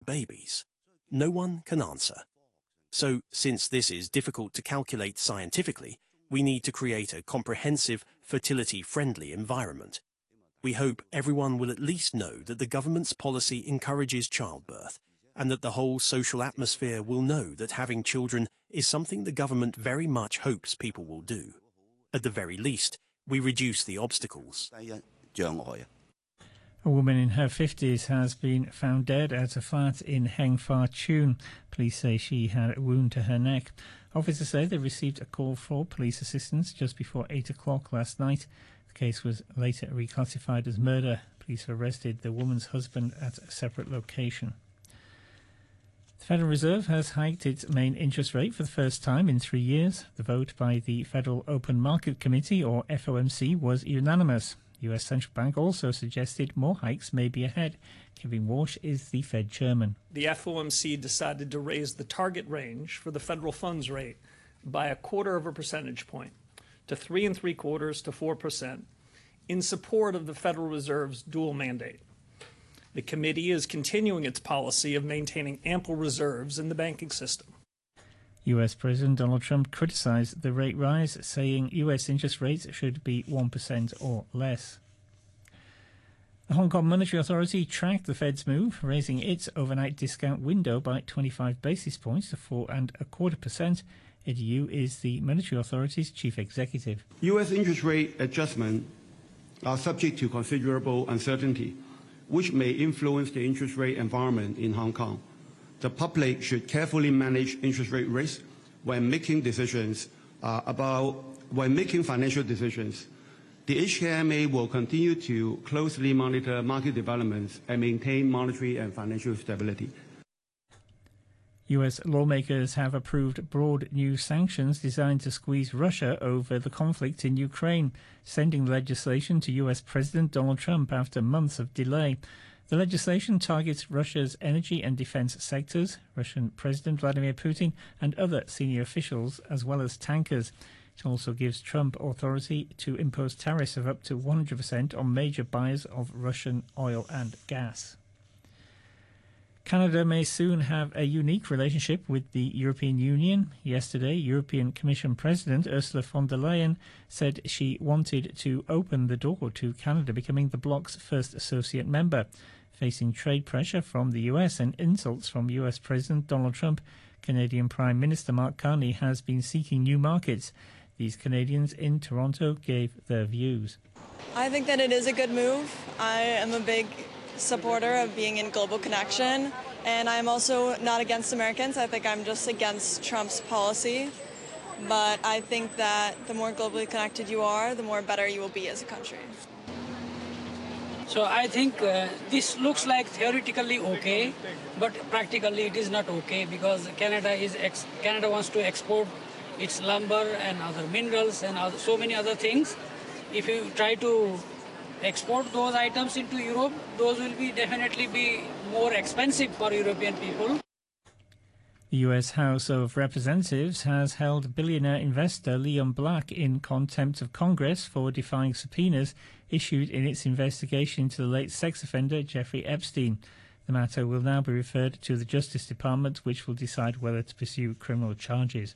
babies? No one can answer. So, since this is difficult to calculate scientifically, we need to create a comprehensive, fertility-friendly environment. We hope everyone will at least know that the government's policy encourages childbirth, and that the whole social atmosphere will know that having children is something the government very much hopes people will do. At the very least, we reduce the obstacles. A woman in her 50s has been found dead at a flat in Heng Fah Chun. Police say she had a wound to her neck. Officers say they received a call for police assistance just before 8 o'clock last night. The case was later reclassified as murder. Police arrested the woman's husband at a separate location. The Federal Reserve has hiked its main interest rate for the first time in 3 years. The vote by the Federal Open Market Committee, or FOMC, was unanimous. The US Central Bank also suggested more hikes may be ahead. Kevin Walsh is the Fed chairman. The FOMC decided to raise the target range for the federal funds rate by 0.25 percentage point to 3 3/4 to 4% in support of the Federal Reserve's dual mandate. The committee is continuing its policy of maintaining ample reserves in the banking system. US President Donald Trump criticized the rate rise, saying US interest rates should be 1% or less. The Hong Kong Monetary Authority tracked the Fed's move, raising its overnight discount window by 25 basis points to 4.25%. Ed Yu is the Monetary Authority's chief executive. US interest rate adjustments are subject to considerable uncertainty, which may influence the interest rate environment in Hong Kong. The public should carefully manage interest rate risk when making financial decisions. The HKMA will continue to closely monitor market developments and maintain monetary and financial stability. US lawmakers have approved broad new sanctions designed to squeeze Russia over the conflict in Ukraine, sending the legislation to US President Donald Trump after months of delay. The legislation targets Russia's energy and defense sectors, Russian President Vladimir Putin and other senior officials, as well as tankers. It also gives Trump authority to impose tariffs of up to 100% on major buyers of Russian oil and gas. Canada may soon have a unique relationship with the European Union. Yesterday, European Commission President Ursula von der Leyen said she wanted to open the door to Canada becoming the bloc's first associate member. Facing trade pressure from the US and insults from US President Donald Trump, Canadian Prime Minister Mark Carney has been seeking new markets. These Canadians in Toronto gave their views. I think that it is a good move. I am a big supporter of being in global connection, and I'm also not against Americans. I think I'm just against Trump's policy. But I think that the more globally connected you are, the more better you will be as a country. So I think this looks like theoretically okay, but practically it is not okay, because Canada wants to export its lumber and other minerals and so many other things. If you try to export those items into Europe, those will definitely be more expensive for European people. The US House of Representatives has held billionaire investor Leon Black in contempt of Congress for defying subpoenas issued in its investigation into the late sex offender Jeffrey Epstein. The matter will now be referred to the Justice Department, which will decide whether to pursue criminal charges.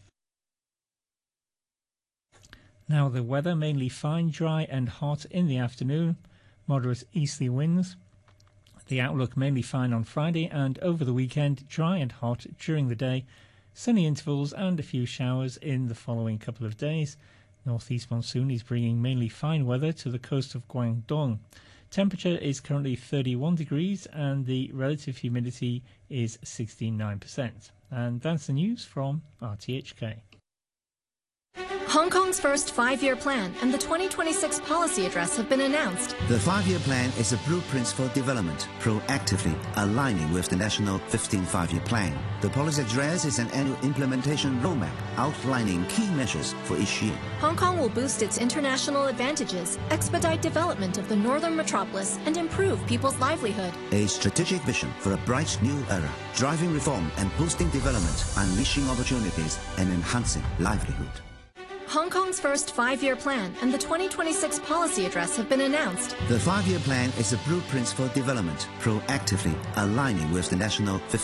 Now the weather, mainly fine, dry and hot in the afternoon, moderate easterly winds. The outlook mainly fine on Friday, and over the weekend dry and hot during the day, sunny intervals and a few showers in the following couple of days. Northeast monsoon is bringing mainly fine weather to the coast of Guangdong. Temperature is currently 31 degrees and the relative humidity is 69%. And that's the news from RTHK. Hong Kong's first 5-year plan and the 2026 policy address have been announced. The 5-year plan is a blueprint for development, proactively aligning with the National 15th 5-year plan. The policy address is an annual implementation roadmap outlining key measures for each year. Hong Kong will boost its international advantages, expedite development of the northern metropolis, and improve people's livelihood. A strategic vision for a bright new era, driving reform and boosting development, unleashing opportunities and enhancing livelihood. Hong Kong's first 5-year plan and the 2026 policy address have been announced. The 5-year plan is a blueprint for development, proactively aligning with the National 15